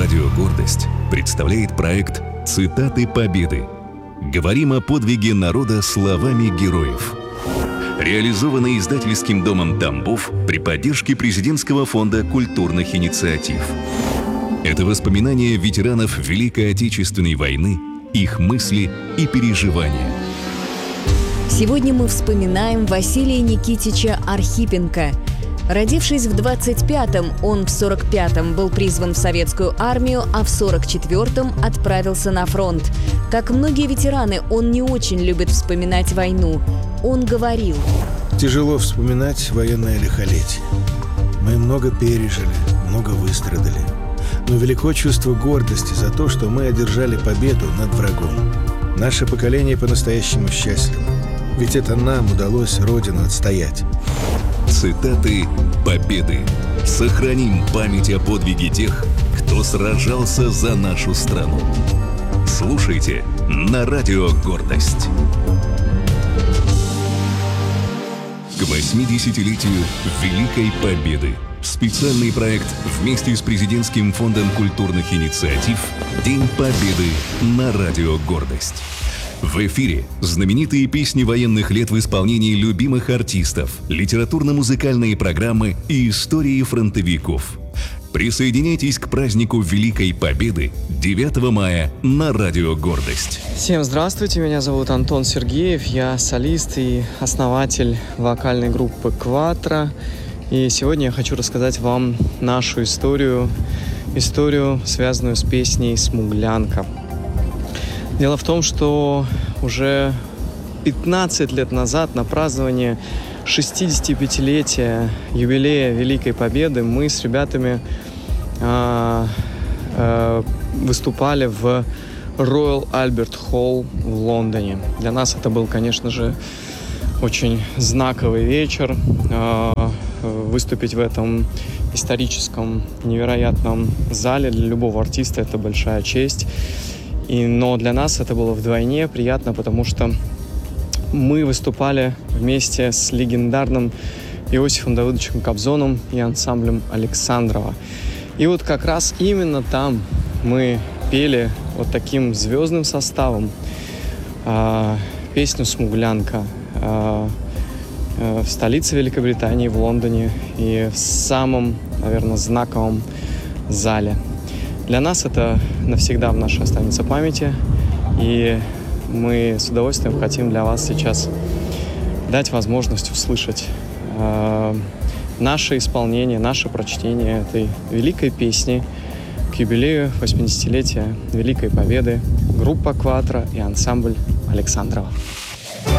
Радио «Гордость» представляет проект «Цитаты Победы». Говорим о подвиге народа словами героев. Реализованный издательским домом «Тамбов» при поддержке Президентского фонда культурных инициатив. Это воспоминания ветеранов Великой Отечественной войны, их мысли и переживания. Сегодня мы вспоминаем Василия Никитича Архипенко. Родившись в 25-м, он в 45-м был призван в советскую армию, а в 44-м отправился на фронт. Как многие ветераны, он не очень любит вспоминать войну. Он говорил: «Тяжело вспоминать военное лихолетие. Мы много пережили, много выстрадали. Но велико чувство гордости за то, что мы одержали победу над врагом. Наше поколение по-настоящему счастливо. Ведь это нам удалось Родину отстоять». Цитаты Победы. Сохраним память о подвиге тех, кто сражался за нашу страну. Слушайте на Радио «Гордость». К 80-летию Великой Победы. Специальный проект вместе с Президентским фондом культурных инициатив «День Победы» на Радио «Гордость». В эфире знаменитые песни военных лет в исполнении любимых артистов, литературно-музыкальные программы и истории фронтовиков. Присоединяйтесь к празднику Великой Победы 9 мая на Радио «Гордость». Всем здравствуйте, меня зовут Антон Сергеев, я солист и основатель вокальной группы «Кватро». И сегодня я хочу рассказать вам нашу историю, связанную с песней «Смуглянка». Дело в том, что уже 15 лет назад на празднование 65-летия юбилея Великой Победы мы с ребятами выступали в Royal Albert Hall в Лондоне. Для нас это был, конечно же, очень знаковый вечер. Выступить в этом историческом, невероятном зале для любого артиста – это большая честь. Но для нас это было вдвойне приятно, потому что мы выступали вместе с легендарным Иосифом Давыдовичем Кобзоном и ансамблем Александрова. И вот как раз именно там мы пели вот таким звездным составом песню «Смуглянка» в столице Великобритании, в Лондоне, и в самом, наверное, знаковом зале. Для нас это навсегда в нашей останется памяти, и мы с удовольствием хотим для вас сейчас дать возможность услышать наше исполнение, наше прочтение этой великой песни к юбилею 80-летия Великой Победы, группа «Кватро» и ансамбль Александрова.